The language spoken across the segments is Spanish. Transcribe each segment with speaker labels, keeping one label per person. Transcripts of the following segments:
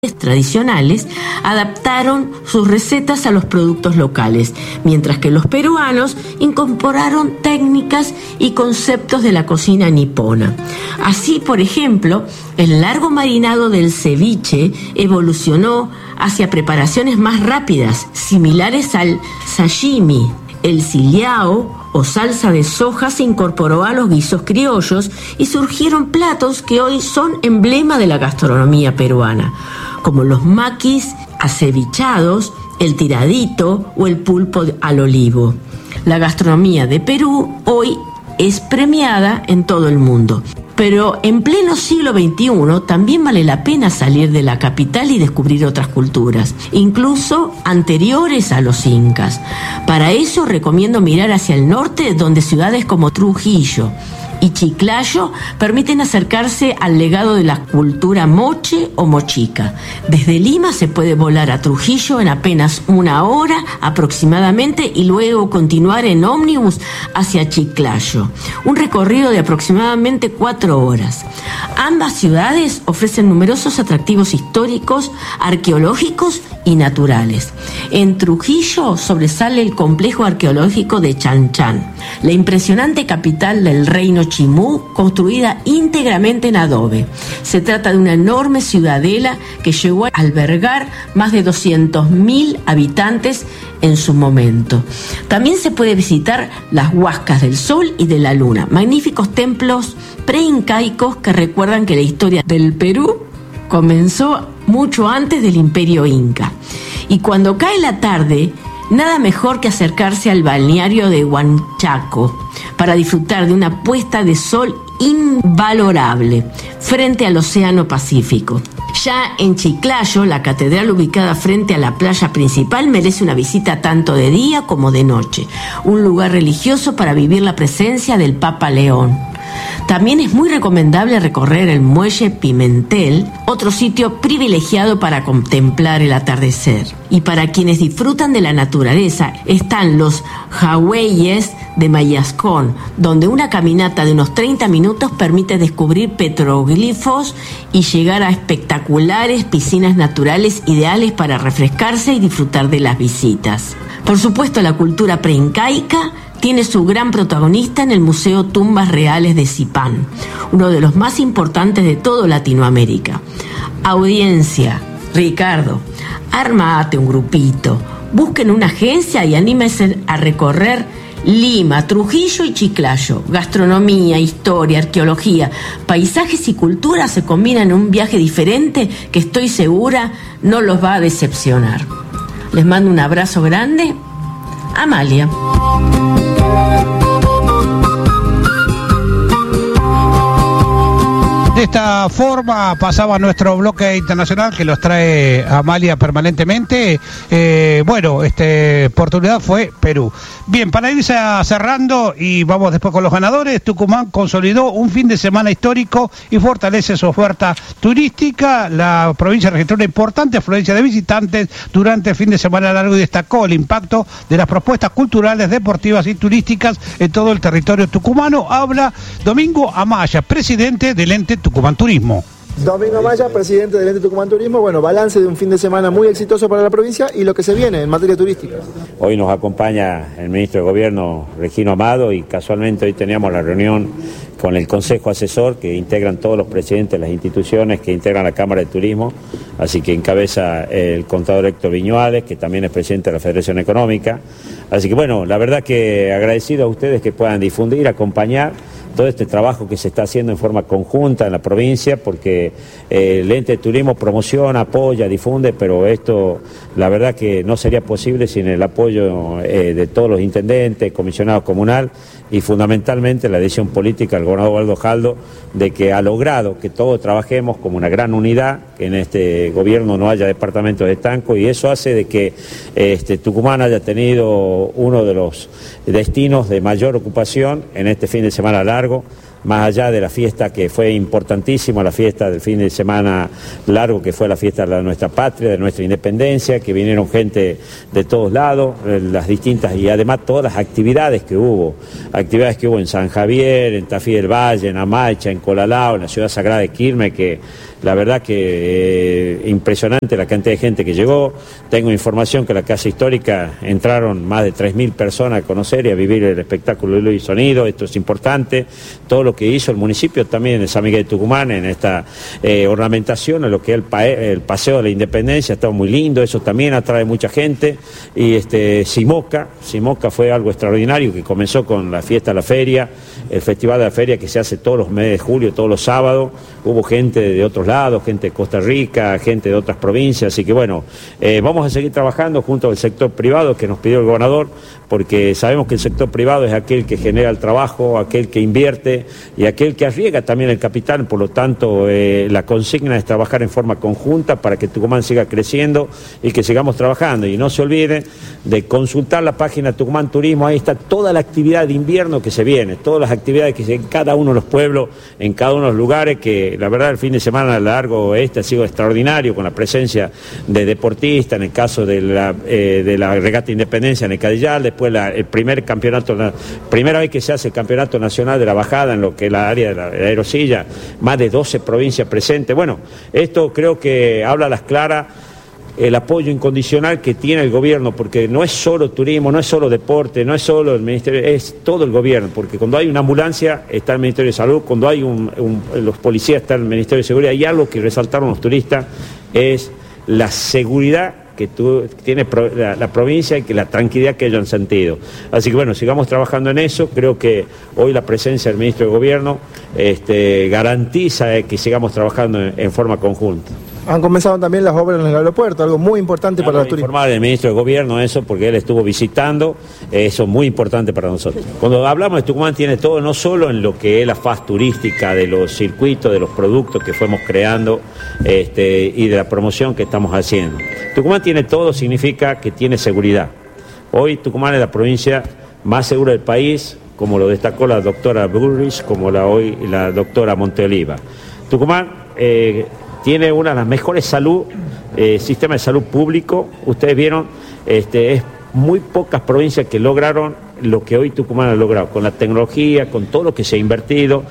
Speaker 1: tradicionales adaptaron sus recetas a los productos locales, mientras que los peruanos incorporaron técnicas y conceptos de la cocina nipona. Así, por ejemplo, el largo marinado del ceviche evolucionó hacia preparaciones más rápidas, similares al sashimi. El sillao o salsa de soja se incorporó a los guisos criollos y surgieron platos que hoy son emblema de la gastronomía peruana, como los maquis acevichados, el tiradito o el pulpo al olivo. La gastronomía de Perú hoy es premiada en todo el mundo. Pero en pleno siglo XXI también vale la pena salir de la capital y descubrir otras culturas, incluso anteriores a los incas. Para eso recomiendo mirar hacia el norte, donde ciudades como Trujillo y Chiclayo permiten acercarse al legado de la cultura moche o mochica. Desde Lima se puede volar a Trujillo en apenas 1 hora aproximadamente y luego continuar en ómnibus hacia Chiclayo, un recorrido de aproximadamente 4 horas. Ambas ciudades ofrecen numerosos atractivos históricos, arqueológicos y naturales. En Trujillo sobresale el complejo arqueológico de Chan, la impresionante capital del reino Chimú, construida íntegramente en adobe. Se trata de una enorme ciudadela que llegó a albergar más de 200.000 habitantes en su momento. También se puede visitar las Huascas del Sol y de la Luna, magníficos templos preincaicos que recuerdan que la historia del Perú comenzó mucho antes del Imperio Inca. Y cuando cae la tarde, nada mejor que acercarse al balneario de Huanchaco para disfrutar de una puesta de sol invalorable frente al Océano Pacífico. Ya en Chiclayo, la catedral ubicada frente a la playa principal merece una visita tanto de día como de noche, un lugar religioso para vivir la presencia del Papa León. También es muy recomendable recorrer el Muelle Pimentel, otro sitio privilegiado para contemplar el atardecer. Y para quienes disfrutan de la naturaleza, están los Jagüeyes de Mayascón, donde una caminata de unos 30 minutos permite descubrir petroglifos y llegar a espectaculares piscinas naturales ideales para refrescarse y disfrutar de las visitas. Por supuesto, la cultura preincaica tiene su gran protagonista en el Museo Tumbas Reales de Zipán, uno de los más importantes de toda Latinoamérica. Audiencia, Ricardo, armate un grupito, busquen una agencia y anímense a recorrer Lima, Trujillo y Chiclayo. Gastronomía, historia, arqueología, paisajes y cultura se combinan en un viaje diferente que estoy segura no los va a decepcionar. Les mando un abrazo grande. Amalia.
Speaker 2: De esta forma pasaba nuestro bloque internacional que los trae Amalia permanentemente. Oportunidad fue Perú. Bien, para irse cerrando y vamos después con los ganadores, Tucumán consolidó un fin de semana histórico y fortalece su oferta turística. La provincia registró una importante afluencia de visitantes durante el fin de semana largo y destacó el impacto de las propuestas culturales, deportivas y turísticas en todo el territorio tucumano. Habla Domingo Amaya, presidente del ente Tucumán Turismo.
Speaker 3: Domingo Amaya, presidente del ente Tucumán Turismo. Bueno, balance de un fin de semana muy exitoso para la provincia y lo que se viene en materia turística.
Speaker 4: Hoy nos acompaña el ministro de Gobierno, Regino Amado, y casualmente hoy teníamos la reunión con el Consejo Asesor, que integran todos los presidentes de las instituciones que integran la Cámara de Turismo, así que encabeza el contador Héctor Viñuales, que también es presidente de la Federación Económica. Así que bueno, la verdad que agradecido a ustedes que puedan difundir, acompañar todo este trabajo que se está haciendo en forma conjunta en la provincia, porque el ente de turismo promociona, apoya, difunde, pero esto la verdad que no sería posible sin el apoyo de todos los intendentes, comisionados comunal y fundamentalmente la decisión política del gobernador Waldo Jaldo, de que ha logrado que todos trabajemos como una gran unidad, que en este gobierno no haya departamentos de estanco, y eso hace de que Tucumán haya tenido uno de los destinos de mayor ocupación en este fin de semana largo, más allá de la fiesta que fue importantísima, la fiesta del fin de semana largo, que fue la fiesta de nuestra patria, de nuestra independencia, que vinieron gente de todos lados, las distintas, y además todas las actividades que hubo en San Javier, en Tafí del Valle, en Amaicha, en Colalao, en la ciudad sagrada de Quilmes, que la verdad que impresionante la cantidad de gente que llegó. Tengo información que en la Casa Histórica entraron más de 3.000 personas a conocer y a vivir el espectáculo de luz y sonido. Esto es importante. Todo lo que hizo el municipio también en San Miguel de Tucumán, en esta ornamentación, en lo que es el Paseo de la Independencia, estaba muy lindo. Eso también atrae mucha gente. Y Simoca fue algo extraordinario, que comenzó con la fiesta de la feria, el festival de la feria que se hace todos los meses de julio, todos los sábados. Hubo gente de otros lados, gente de Costa Rica, gente de otras provincias, así que bueno, vamos a seguir trabajando junto al sector privado que nos pidió el gobernador, porque sabemos que el sector privado es aquel que genera el trabajo, aquel que invierte y aquel que arriesga también el capital. Por lo tanto, la consigna es trabajar en forma conjunta para que Tucumán siga creciendo y que sigamos trabajando. Y no se olviden de consultar la página Tucumán Turismo, ahí está toda la actividad de invierno que se viene, todas las actividades que se en cada uno de los pueblos, en cada uno de los lugares, que la verdad el fin de semana largo ha sido extraordinario, con la presencia de deportistas, en el caso de la Regata Independencia en el Cadillal, después el primera vez que se hace el campeonato nacional de la bajada en lo que es la área de la aerosilla, más de 12 provincias presentes. Bueno, esto creo que habla a las claras el apoyo incondicional que tiene el gobierno, porque no es solo turismo, no es solo deporte, no es solo el ministerio, es todo el gobierno, porque cuando hay una ambulancia está el Ministerio de Salud, cuando hay los policías está el Ministerio de Seguridad, y algo que resaltaron los turistas es la seguridad que tiene la provincia y que la tranquilidad que ellos han sentido. Así que bueno, sigamos trabajando en eso. Creo que hoy la presencia del ministro de Gobierno garantiza que sigamos trabajando en forma conjunta.
Speaker 3: Han comenzado también las obras en el aeropuerto, algo muy importante para los turistas.
Speaker 4: Informar al ministro de Gobierno eso, porque él estuvo visitando, eso es muy importante para nosotros. Cuando hablamos de Tucumán tiene todo, no solo en lo que es la faz turística, de los circuitos, de los productos que fuimos creando y de la promoción que estamos haciendo. Tucumán tiene todo, significa que tiene seguridad. Hoy Tucumán es la provincia más segura del país, como lo destacó la doctora Burris, como hoy la doctora Monteoliva. Tucumán tiene una de las mejores sistemas de salud público. Ustedes vieron, es muy pocas provincias que lograron lo que hoy Tucumán ha logrado, con la tecnología, con todo lo que se ha invertido,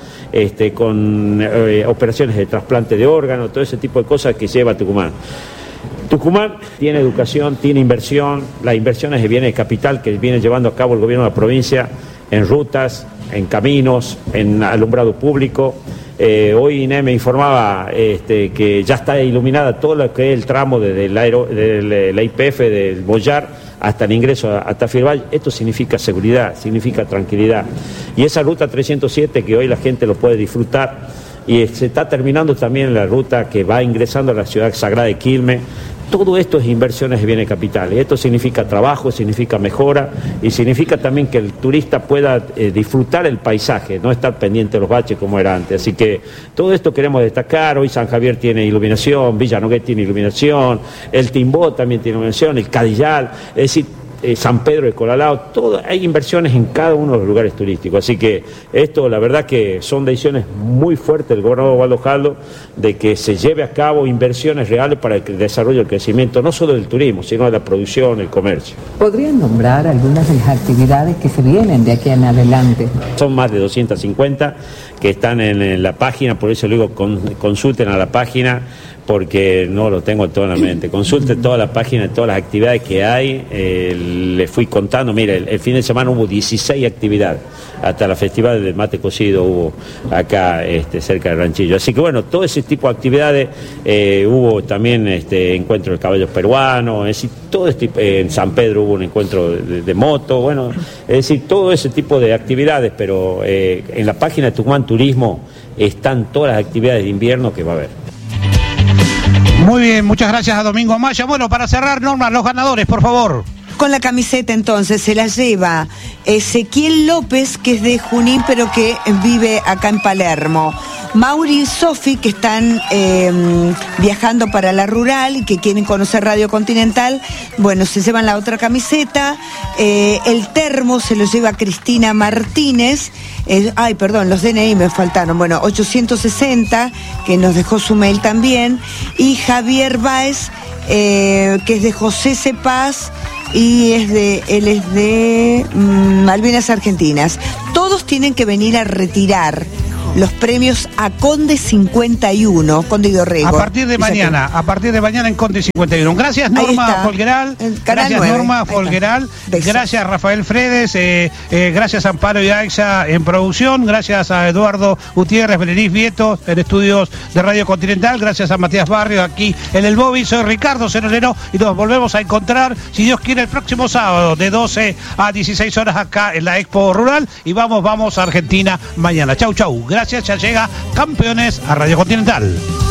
Speaker 4: con operaciones de trasplante de órganos, todo ese tipo de cosas que lleva Tucumán. Tucumán tiene educación, tiene inversión, las inversiones de bienes de capital que viene llevando a cabo el gobierno de la provincia en rutas, en caminos, en alumbrado público. Hoy INE me informaba que ya está iluminada todo lo que es el tramo desde la IPF del Boyar hasta el ingreso a Tafirvalle. Esto significa seguridad, significa tranquilidad. Y esa ruta 307 que hoy la gente lo puede disfrutar, y se está terminando también la ruta que va ingresando a la ciudad sagrada de Quilmes. Todo esto es inversiones de bienes capitales. Esto significa trabajo, significa mejora y significa también que el turista pueda disfrutar el paisaje, no estar pendiente de los baches como era antes. Así que todo esto queremos destacar. Hoy San Javier tiene iluminación, Villa Noguet tiene iluminación, el Timbó también tiene iluminación, el Cadillal, es decir, San Pedro de Colalao, hay inversiones en cada uno de los lugares turísticos. Así que esto, la verdad que son decisiones muy fuertes del gobernador Osvaldo Jaldo, de que se lleve a cabo inversiones reales para el desarrollo y el crecimiento, no solo del turismo, sino de la producción, el comercio.
Speaker 5: ¿Podrían nombrar algunas de las actividades que se vienen de aquí en adelante?
Speaker 4: Son más de 250 que están en la página, por eso le digo, consulten a la página, porque no lo tengo todo en la mente. Consulten toda la página, todas las actividades que hay. Les fui contando, mire, el fin de semana hubo 16 actividades, hasta la festival del mate cocido hubo acá cerca del Ranchillo. Así que bueno, todo ese tipo de actividades, hubo también encuentro de caballos peruanos, es decir, todo en San Pedro hubo un encuentro de moto, bueno, es decir, todo ese tipo de actividades, pero en la página de Tucumán Turismo están todas las actividades de invierno que va a haber.
Speaker 2: Muy bien, muchas gracias a Domingo Amaya. Bueno, para cerrar, Norma, los ganadores, por favor.
Speaker 6: Con la camiseta entonces se la lleva Ezequiel López, que es de Junín, pero que vive acá en Palermo. Mauri y Sofi, que están viajando para la rural y que quieren conocer Radio Continental, bueno, se llevan la otra camiseta. El termo se lo lleva Cristina Martínez. Los DNI me faltaron. Bueno, 860, que nos dejó su mail también. Y Javier Báez, que es de José Cepaz, y él es de Malvinas Argentinas. Todos tienen que venir a retirar los premios a Conde 51, Conde y Dorrego.
Speaker 2: A partir de mañana en Conde 51. Gracias Norma Folgueral. Gracias 9. Norma Folgueral. Gracias Rafael Fredes. Gracias Amparo y Aixa en producción. Gracias a Eduardo Gutiérrez, Berenice Vieto en estudios de Radio Continental. Gracias a Matías Barrios aquí en el Bobby. Soy Ricardo Cerolero y nos volvemos a encontrar, si Dios quiere, el próximo sábado de 12 a 16 horas acá en la Expo Rural. Y vamos a Argentina mañana. Chau. Gracias, ya llega Campeones a Radio Continental.